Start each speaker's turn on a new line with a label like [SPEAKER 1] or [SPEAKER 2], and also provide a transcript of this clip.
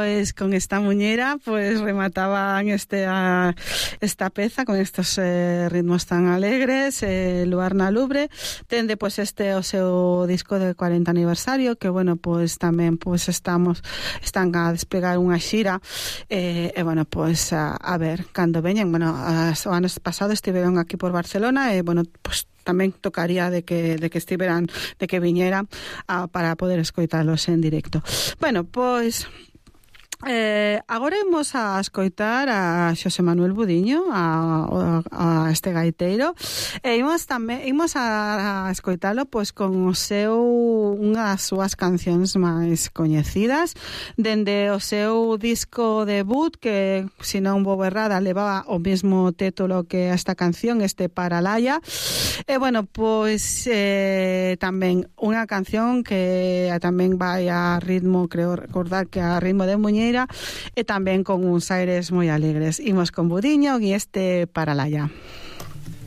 [SPEAKER 1] pues con esta muñeira pues remataban esta peza con estos ritmos tan alegres, Luar na Lubre. Tende pues o seu disco de 40 aniversario, que bueno, pues tamén pues están a desplegar unha xira, bueno, pues a ver cando veñen. Bueno, o ano pasado estiveron aquí por Barcelona, bueno, pues tamén tocaría de que estiveran, de que viñeran para poder escoitalos en directo. Bueno, pois agora imos a escoitar a Xosé Manuel Budiño, a este gaiteiro, e imos a escoitalo pois con unha das súas cancións máis coñecidas, dende o seu disco debut, que, se non vou errada, levaba o mesmo título que esta canción, este Paralaya. E bueno, pois tamén unha canción que tamén vai a ritmo, creo recordar que a ritmo de muñeira, e tamén con uns aires moi alegres. Imos con Budiño e este Paralaya.